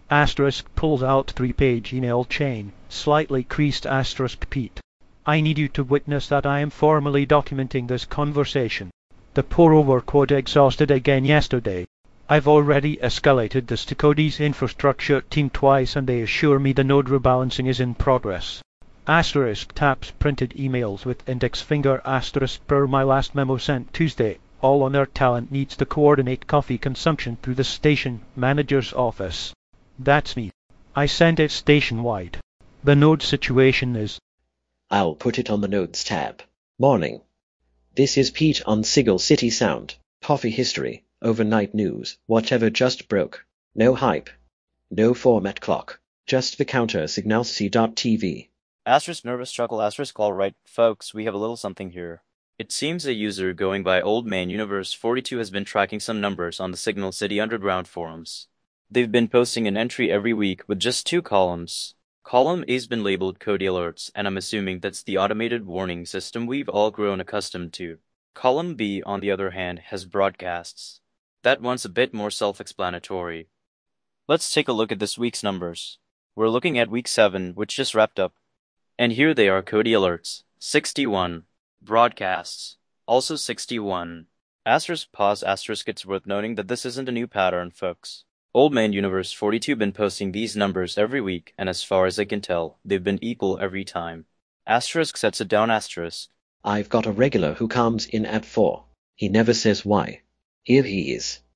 Asterisk pulls out 3-page email chain. Slightly creased asterisk Pete. I need you to witness that I am formally documenting this conversation. The pour-over quota exhausted again yesterday. I've already escalated this to Cody's infrastructure team twice and they assure me the node rebalancing is in progress. Asterisk taps printed emails with index finger asterisk per my last memo sent Tuesday. All on air talent needs to coordinate coffee consumption through the station manager's office. That's me. I sent it station-wide. The node situation is... I'll put it on the Notes tab. Morning. This is Pete on Sigil City Sound. Coffee history, overnight news, whatever just broke. No hype. No format clock. Just the counter signalc.tv. Asterisk nervous struggle asterisk alright folks, we have a little something here. It seems a user going by Old Man Universe 42 has been tracking some numbers on the Signal City Underground forums. They've been posting an entry every week with just 2 columns. Column A's been labeled Cody Alerts, and I'm assuming that's the automated warning system we've all grown accustomed to. Column B, on the other hand, has broadcasts. That one's a bit more self-explanatory. Let's take a look at this week's numbers. We're looking at week 7, which just wrapped up. And here they are, Cody Alerts. 61. Broadcasts. Also 61. Asterisk pause asterisk it's worth noting that this isn't a new pattern, folks. Old Man Universe 42 been posting these numbers every week, and as far as I can tell, they've been equal every time. Asterisk sets it down asterisk. I've got a regular who comes in at 4. He never says why. Here he is.